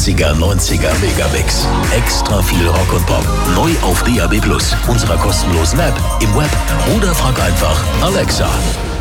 80er, 90er Megamix. Extra viel Rock und Pop. Neu auf DAB+, unserer kostenlosen App, im Web oder frag einfach Alexa.